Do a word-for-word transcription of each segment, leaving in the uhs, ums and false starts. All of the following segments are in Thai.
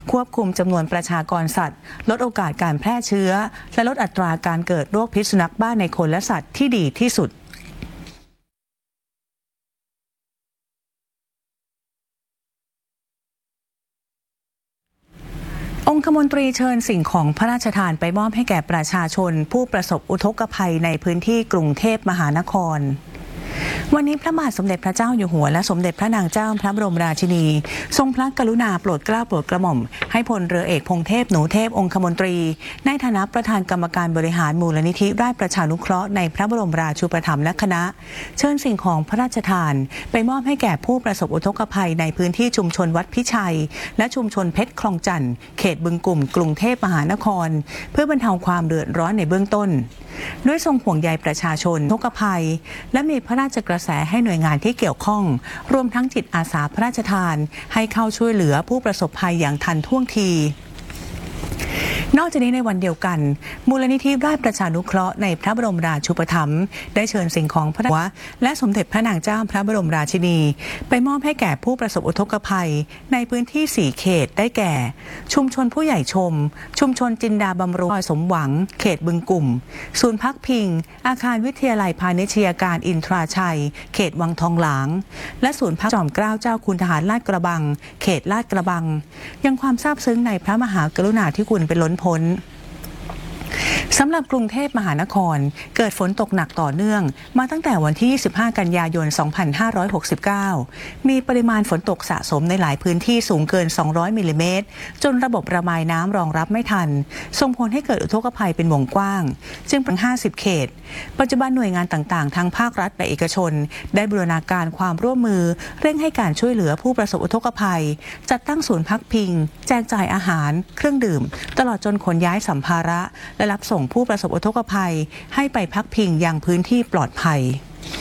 ควบคุมจำนวนประชากรสัตว์ลดโอกาสการแพร่เชื้อและลดอัตราการเกิดโรคพิษสุนัขบ้าในคนและสัตว์ที่ดีที่สุดองคมนตรีเชิญสิ่งของพระราชทานไปมอบให้แก่ประชาชนผู้ประสบอุทกภัยในพื้นที่กรุงเทพมหานครวันนี้พระบาทสมเด็จพระเจ้าอยู่หัวและสมเด็จพระนางเจ้าพระบรมราชินีทรงพระกรุณาโปรดเกล้าโปรดกระหม่อมให้พลเรือเอกพงเทพหนูเทพองคมนตรีในฐานะประธานกรรมการบริหารมูลนิธิราชประชานุเคราะห์ในพระบรมราชูปถัมภ์และคณะเชิญสิ่งของพระราชทานไปมอบให้แก่ผู้ประสบอุทกภัยในพื้นที่ชุมชนวัดพิชัยและชุมชนเพชรคลองจันทร์เขตบึงกุ่มกรุงเทพมหานครเพื่อบรรเทาความเดือดร้อนในเบื้องต้นด้วยทรงห่วงใยประชาชนอุทกภัยและมีพระราชกระแสให้หน่วยงานที่เกี่ยวข้องรวมทั้งจิตอาสาพระราชทานให้เข้าช่วยเหลือผู้ประสบภัยอย่างทันท่วงทีนอกจากนี้ในวันเดียวกันมูลนิธิราชประชานุเคราะห์ในพระบรมราชูปถัมภ์ได้เชิญสิ่งของพระราชและสมเด็จพระนางเจ้าพระบรมราชินีไปมอบให้แก่ผู้ประสบอุทกภัยในพื้นที่สี่เขตได้แก่ชุมชนผู้ใหญ่ชมชุมชนจินดาบำรุงซอยสมหวังเขตบึงกุ่มศูนย์พักพิงอาคารวิทยาลัยพาณิชยการอินทราชัยเขตวังทองหลางและศูนย์พักจอมเกล้าเจ้าคุณทหารลาดกระบังเขตลาดกระบังยังความซาบซึ้งในพระมหากรุณาธิคุณเป็นล้นพ้นสำหรับกรุงเทพมหานครเกิดฝนตกหนักต่อเนื่องมาตั้งแต่วันที่ยี่สิบห้ากันยายนสองพันห้าร้อยหกสิบเก้ามีปริมาณฝนตกสะสมในหลายพื้นที่สูงเกินสองร้อยมิลลิเมตรจนระบบระบายน้ำรองรับไม่ทันส่งผลให้เกิดอุทกภัยเป็นวงกว้างจึงเป็นห้าสิบเขตปัจจุบันหน่วยงานต่างๆทั้งภาครัฐและเอกชนได้บูรณาการความร่วมมือเร่งให้การช่วยเหลือผู้ประสบอุทกภัยจัดตั้งศูนย์พักพิงแจกจ่ายอาหารเครื่องดื่มตลอดจนขนย้ายสัมภาระและรับส่งผู้ประสบอุทกภัยให้ไปพักพิงยังพื้นที่ปลอดภัย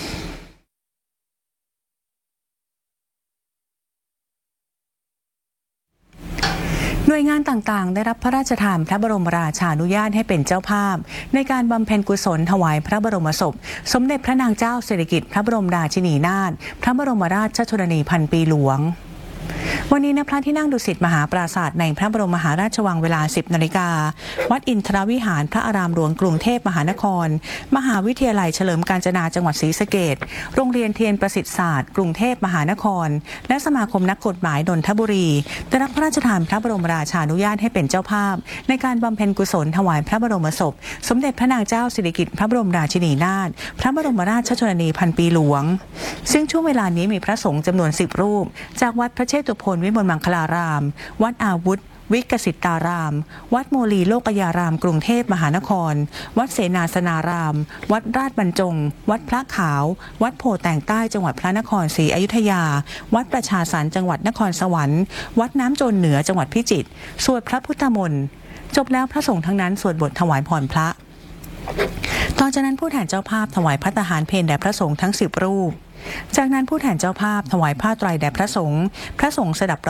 หน่วยงานต่างๆได้รับพระราชทานพระบรมราชานุญาตให้เป็นเจ้าภาพในการบำเพ็ญกุศลถวายพระบรมศพสมเด็จพระนางเจ้าสิริกิติ์พระบรมราชินีนาถพระบรมราชชนนีพันปีหลวงวันนี้ณพระที่นั่งดุสิตมหาปราสาทในพระบรมมหาราชวังเวลา สิบนาฬิกาวัดอินทรวิหารพระอารามหลวงกรุงเทพมหานครมหาวิทยาลัยเฉลิมกาญจนาจังหวัดศรีสะเกษโรงเรียนเทียนประสิทธิศาสตร์กรุงเทพมหานครและสมาคมนักกฎหมายนนทบุรีได้รับพระราชทานพระบรมราชานุญาตให้เป็นเจ้าภาพในการบำเพ็ญกุศลถวายพระบรมศพสมเด็จพระนางเจ้าสิริกิติ์พระบรมราชินีนาถพระบรมราชชนนีพันปีหลวงซึ่งช่วงเวลานี้มีพระสงฆ์จำนวนสิบรูปจากวัดพระเชตุพนวิมลมังคลารามวัดอาวุธวิกสิตารามวัดโมลีโลกยารามกรุงเทพมหานครวัดเสนาสนารามวัดราชบรรจงวัดพระขาววัดโพแตงใต้จังหวัดพระนครศรีอยุธยาวัดประชาสรรค์จังหวัดนครสวรรค์วัดน้ำโจรเหนือจังหวัดพิจิตรสวดพระพุทธมนต์จบแล้วพระสงฆ์ทั้งนั้นสวดบทถวายพรพระต่อจากนั้นผู้แทนเจ้าภาพถวายภัตตาหารเพลแด่พระสงฆ์ทั้งสิบรูปจากนั้นผู้แทนเจ้าภาพถวายผ้าไตรแด่พระสงฆ์พระสงฆ์สดับ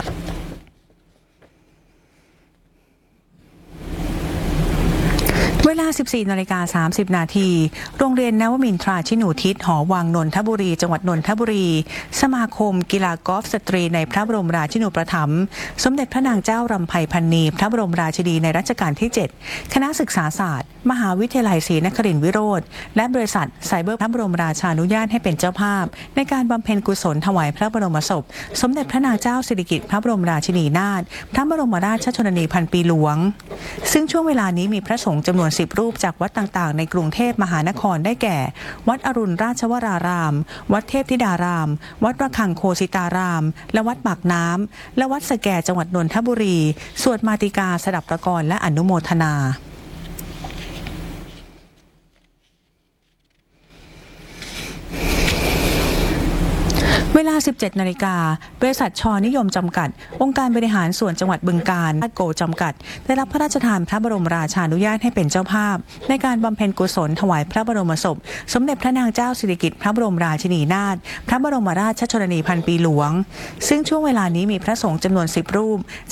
เวลา สิบสี่นาฬิกาสามสิบนาทีโรงเรียนนวมินทราชินูทิศหอวังนนทบุรีจังหวัดนนทบุรีสมาคมกีฬากอล์ฟสตรีในพระบรมราชินูปถัมภ์สมเด็จพระนางเจ้ารำไพพรรณีพระบรมราชินีในรัชกาลที่เจ็ดคณะศึกษาศาสตร์มหาวิทยาลัยศรีนครินทร์วิโรธและบริษัทไซเบอร์พระบรมราชานุญาตให้เป็นเจ้าภาพในการบำเพ็ญกุศลถวายพระบรมศพสมเด็จพระนางเจ้าสิริกิติ์พระบรมราชินีนาถพระบรมราชชนนีพันปีหลวงซึ่งช่วงเวลานี้มีพระสงฆ์จำนวนสิบรูปจากวัดต่างๆในกรุงเทพมหานครได้แก่วัดอรุณราชวรารามวัดเทพธิดารามวัดระฆังโคสิตารามและวัดปากน้ำและวัดสแกจังหวัดนนทบุรีสวดมาติกาสดับประกรณ์และอนุโมทนาเวลา สิบเจ็ดนาฬิกาบริษัทชนิยมจำกัดองค์การบริหารส่วนจังหวัดบึงกาฬโกจำกัดได้รับพระราชทานพระบรมราชานุญาตให้เป็นเจ้าภาพในการบำเพ็ญกุศลถวายพระบรมศพสมเด็จพระนางเจ้าสิริกิติ์พระบรมราชินีนาถพระบรมราชชนนีพันปีหลวงซึ่งช่วงเวลานี้มีพระสงฆ์จำนวนสิบรูป